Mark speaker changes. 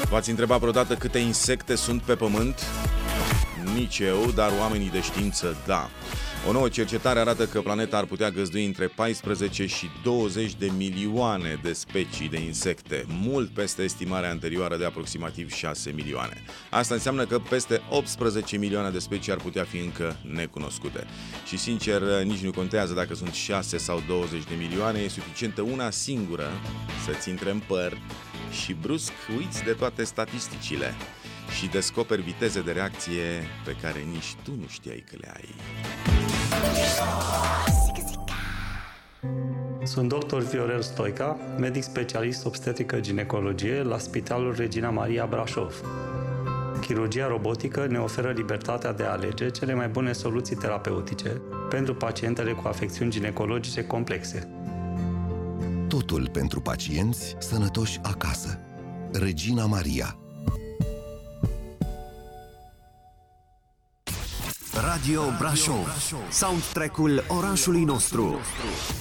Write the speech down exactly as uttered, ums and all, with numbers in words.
Speaker 1: V-ați întrebat vreodată câte insecte sunt pe pământ? Nici eu, dar oamenii de știință, da. O nouă cercetare arată că planeta ar putea găzdui între paisprezece și douăzeci de milioane de specii de insecte, mult peste estimarea anterioară de aproximativ șase milioane. Asta înseamnă că peste optsprezece milioane de specii ar putea fi încă necunoscute. Și sincer, nici nu contează dacă sunt șase sau douăzeci de milioane, e suficientă una singură să-ți intre în păr și brusc uiți de toate statisticile și descoperi viteze de reacție pe care nici tu nu știai că le ai.
Speaker 2: Sunt doctor Viorel Stoica, medic specialist obstetrică ginecologie la Spitalul Regina Maria Brașov. Chirurgia robotică ne oferă libertatea de a alege cele mai bune soluții terapeutice pentru pacientele cu afecțiuni ginecologice complexe.
Speaker 3: Totul pentru pacienți sănătoși acasă. Regina Maria.
Speaker 4: Radio Brașov, soundtrack-ul orașului nostru.